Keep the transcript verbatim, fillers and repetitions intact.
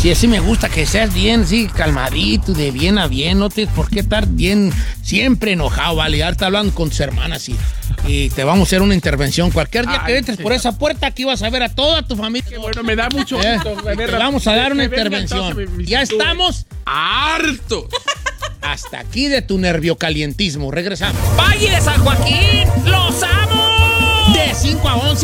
Sí, así me gusta que seas bien, sí, calmadito, de bien a bien. No tienes por qué estar bien, siempre enojado, ¿vale? Ya está hablando con tus hermanas y, y te vamos a hacer una intervención. Cualquier día Ay, que entres sí, por esa puerta, aquí vas a ver a toda tu familia. Qué bueno, me da mucho Eh, gusto. te vamos a dar una Me venga intervención. entonces mi- mi Ya cintura. estamos ¡Harto! hasta aquí de tu nerviocalientismo. Regresamos. Valle de San Joaquín, los amo. De cinco a once.